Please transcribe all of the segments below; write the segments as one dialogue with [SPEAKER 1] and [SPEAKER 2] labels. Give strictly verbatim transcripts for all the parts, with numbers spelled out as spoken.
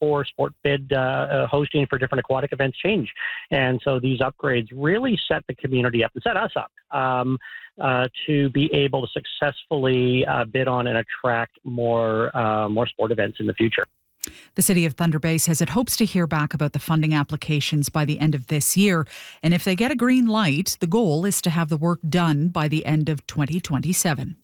[SPEAKER 1] for sport bid uh, uh, hosting for different aquatic events change. And so these upgrades really set the community up and set us up um, uh, to be able to successfully uh, bid on and attract more, uh, more sport events in the future.
[SPEAKER 2] The City of Thunder Bay says it hopes to hear back about the funding applications by the end of this year. And if they get a green light, the goal is to have the work done by the end of twenty twenty-seven.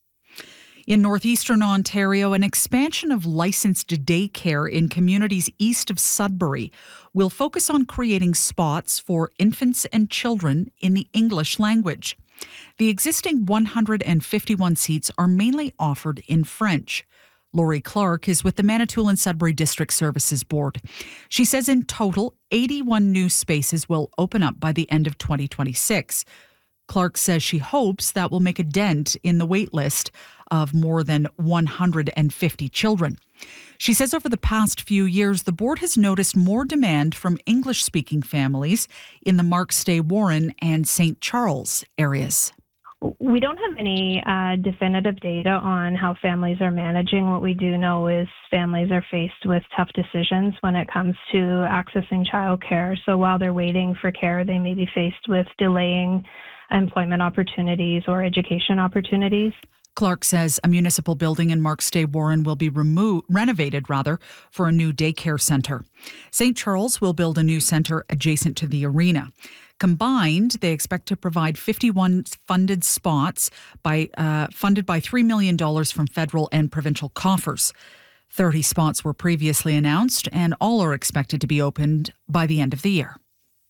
[SPEAKER 2] In northeastern Ontario, an expansion of licensed daycare in communities east of Sudbury will focus on creating spots for infants and children in the English language. The existing one hundred fifty-one seats are mainly offered in French. Lori Clark is with the Manitoulin Sudbury District Services Board. She says in total, eighty-one new spaces will open up by the end of twenty twenty-six. Clark says she hopes that will make a dent in the wait list of more than one hundred fifty children. She says over the past few years, the board has noticed more demand from English-speaking families in the Markstay-Warren and Saint Charles areas.
[SPEAKER 3] We don't have any uh, definitive data on how families are managing. What we do know is families are faced with tough decisions when it comes to accessing childcare. So while they're waiting for care, they may be faced with delaying employment opportunities or education opportunities.
[SPEAKER 2] Clark says a municipal building in Markstay-Warren will be removed, renovated rather, for a new daycare centre. Saint Charles will build a new centre adjacent to the arena. Combined, they expect to provide fifty-one funded spots by uh, funded by three million dollars from federal and provincial coffers. thirty spots were previously announced, and all are expected to be opened by the end of the year.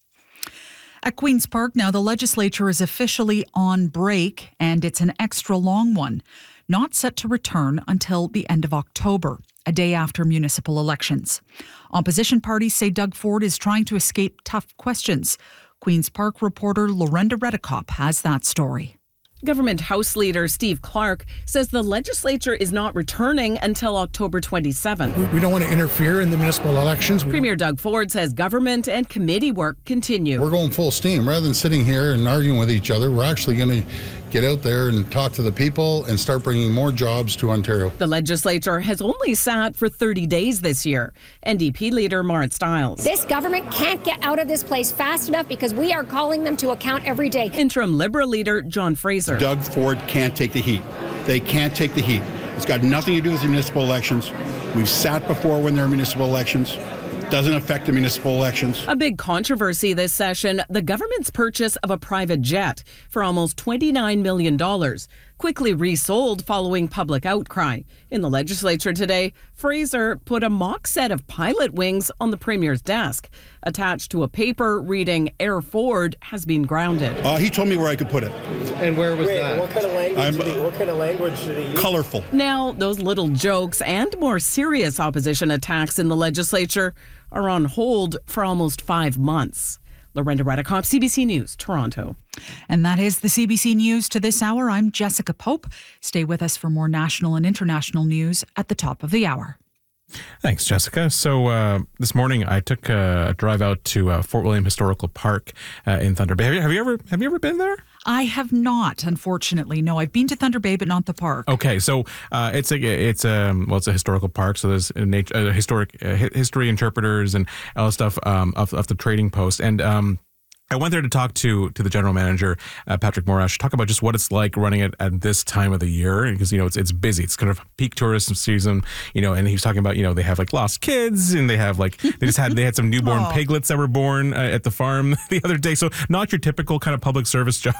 [SPEAKER 2] At Queen's Park now, the legislature is officially on break, and it's an extra long one, not set to return until the end of October, a day after municipal elections. Opposition parties say Doug Ford is trying to escape tough questions. Queen's Park reporter Lorenda Redekop has that story.
[SPEAKER 4] Government House Leader Steve Clark says the legislature is not returning until October twenty-seventh.
[SPEAKER 5] We don't want to interfere in the municipal elections.
[SPEAKER 4] Premier Doug Ford says government and committee work continue.
[SPEAKER 5] We're going full steam. Rather than sitting here and arguing with each other, we're actually going to get out there and talk to the people and start bringing more jobs to Ontario.
[SPEAKER 4] The legislature has only sat for thirty days this year. N D P leader Marit Stiles.
[SPEAKER 6] This government can't get out of this place fast enough because we are calling them to account every day.
[SPEAKER 4] Interim Liberal leader John Fraser.
[SPEAKER 7] Doug Ford can't take the heat. They can't take the heat. It's got nothing to do with the municipal elections. We've sat before when there are municipal elections. Doesn't affect the municipal elections.
[SPEAKER 4] A big controversy this session, the government's purchase of a private jet for almost twenty-nine million dollars, quickly resold following public outcry. In the legislature today, Fraser put a mock set of pilot wings on the Premier's desk, attached to a paper reading Air Ford has been grounded.
[SPEAKER 7] Uh, he told me where I could put it.
[SPEAKER 8] And where was
[SPEAKER 9] Wait,
[SPEAKER 8] that?
[SPEAKER 9] What kind of language?
[SPEAKER 7] I'm,
[SPEAKER 9] did he, what kind of language did he use?
[SPEAKER 7] Colorful.
[SPEAKER 4] Now, those little jokes and more serious opposition attacks in the legislature are on hold for almost five months. Lorenda Redekop, C B C News, Toronto.
[SPEAKER 2] And that is the C B C News to this hour. I'm Jessica Pope. Stay with us for more national and international news at the top of the hour.
[SPEAKER 10] Thanks, Jessica. So uh, this morning I took a drive out to uh, Fort William Historical Park uh, in Thunder Bay. Have you, have you ever have you ever been there?
[SPEAKER 2] I have not, unfortunately. No, I've been to Thunder Bay, but not the park.
[SPEAKER 10] Okay, so uh, it's a it's a well, it's a historical park. So there's a nature, uh, historic uh, history interpreters and all the stuff um, of of the trading post and. Um, I went there to talk to to the general manager, uh, Patrick Morash, talk about just what it's like running it at this time of the year because you know it's it's busy. It's kind of peak tourism season, you know. And he was talking about you know they have like lost kids and they have like they just had they had some newborn oh. piglets that were born uh, at the farm the other day. So not your typical kind of public service job.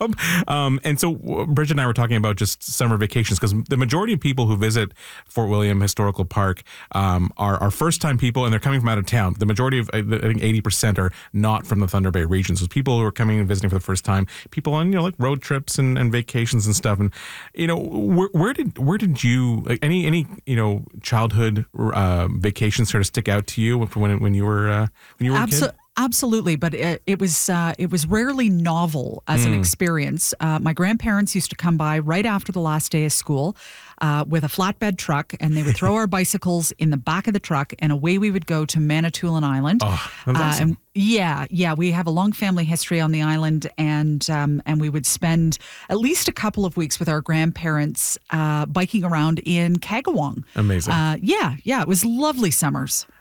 [SPEAKER 10] um, and so Bridget and I were talking about just summer vacations because the majority of people who visit Fort William Historical Park um, are are first time people and they're coming from out of town. The majority of I think eighty percent are not from the Thunder Bay region. So people who are coming and visiting for the first time, people on you know like road trips and, and vacations and stuff. And you know where, where did where did you like any any you know childhood uh, vacations sort of stick out to you when when you were uh, when you were Absol- a kid?
[SPEAKER 2] Absolutely, but it, it was uh, it was rarely novel as mm. an experience. Uh, my grandparents used to come by right after the last day of school uh, with a flatbed truck, and they would throw our bicycles in the back of the truck, and away we would go to Manitoulin Island.
[SPEAKER 10] Oh, that's
[SPEAKER 2] uh,
[SPEAKER 10] awesome.
[SPEAKER 2] And yeah, yeah, we have a long family history on the island, and um, and we would spend at least a couple of weeks with our grandparents uh, biking around in Kagawong.
[SPEAKER 10] Amazing.
[SPEAKER 2] Uh, yeah, yeah, it was lovely summers.